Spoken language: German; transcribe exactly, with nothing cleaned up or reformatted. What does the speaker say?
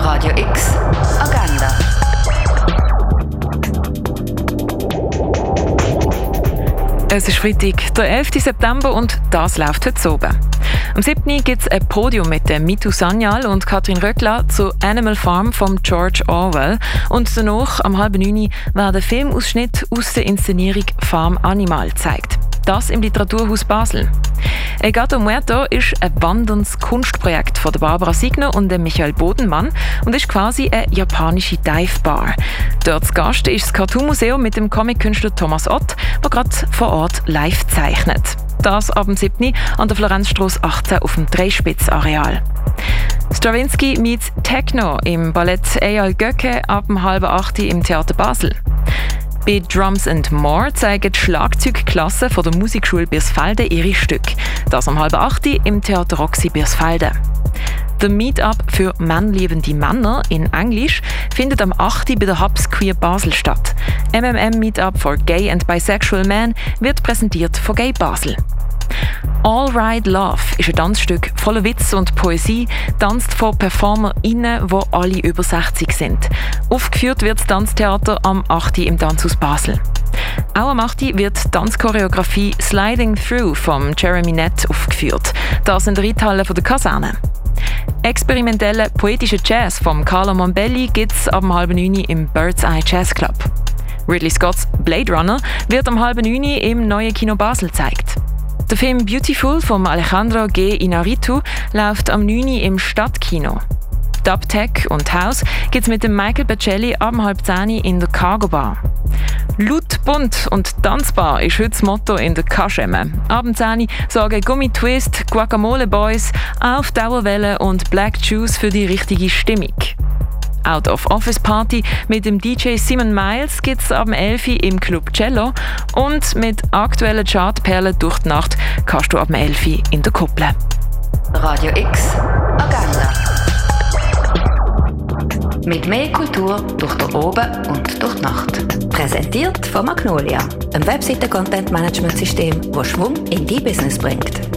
Radio X Agenda. Es ist Freitag, der elften September, und das läuft heute oben. Am siebten gibt es ein Podium mit dem Mitu Sanyal und Katrin Röckler zu Animal Farm von George Orwell. Und danach, am halben neun, werden Filmausschnitte aus der Inszenierung Farm Animal gezeigt. Das im Literaturhaus Basel. El Gato Muerto ist ein wanderndes Kunstprojekt von der Barbara Signer und dem Michael Bodenmann und ist quasi eine japanische Dive-Bar. Dort zu Gast ist das Cartoon-Museum mit dem Comic-Künstler Thomas Ott, der gerade vor Ort live zeichnet. Das ab dem siebten an der Florenzstrasse achtzehn auf dem Dreispitz-Areal. Stravinsky meets Techno im Ballett Eyal Göcke ab dem halben acht im Theater Basel. Bei Drums and More zeigen die Schlagzeugklasse von der Musikschule Birsfelden ihre Stücke. Das am halben acht im Theater Roxy Birsfelden. Der Meetup für männliebende Männer in Englisch findet am acht bei der Hubs Queer Basel statt. M M M Meetup for Gay and Bisexual Men wird präsentiert von Gay Basel. All Right Love ist ein Tanzstück voller Witz und Poesie, tanzt von PerformerInnen, die alle über sechzig sind. Aufgeführt wird das Tanztheater am acht im Tanzhaus Basel. Auch am acht wird die Tanzchoreografie Sliding Through von Jeremy Nett aufgeführt. Das in der Reithalle der Kaserne. Experimentellen poetischen Jazz von Carlo Mombelli gibt es ab halb neun im Bird's Eye Jazz Club. Ridley Scotts Blade Runner wird am halb neun im neuen Kino Basel gezeigt. Der Film Beautiful von Alejandro G. Inarritu läuft am neun im Stadtkino. Dub Tech und House gibt es mit dem Michael Bacelli ab halb zehn in der Cargo Bar. Laut, bunt und tanzbar ist heute das Motto in der Kaschemme. Ab zehn sorgen Gummi Twist, Guacamole Boys, Auf Dauerwelle und Black Juice für die richtige Stimmung. Out of Office Party mit dem D J Simon Miles gibt es ab elf im Club Cello, und mit aktuellen Chartperlen durch die Nacht kannst du ab elf in der Kuppel. Radio X Agenda. Mit mehr Kultur durch den Oben und durch die Nacht. Präsentiert von Magnolia, einem Webseiten-Content-Management-System, das Schwung in dein Business bringt.